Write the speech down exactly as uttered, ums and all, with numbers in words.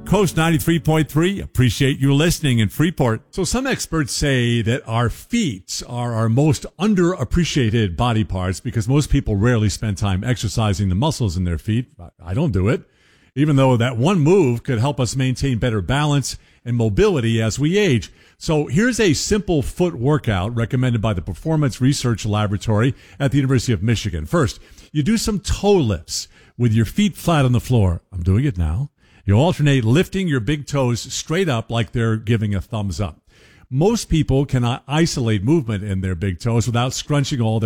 Coast ninety-three point three. Appreciate you listening in Freeport. So some experts say that our feet are our most underappreciated body parts because most people rarely spend time exercising the muscles in their feet. I don't do it, even though that one move could help us maintain better balance and mobility as we age. So here's a simple foot workout recommended by the Performance Research Laboratory at the University of Michigan. First, you do some toe lifts with your feet flat on the floor. I'm doing it now. You alternate lifting your big toes straight up like they're giving a thumbs up. Most people cannot isolate movement in their big toes without scrunching all their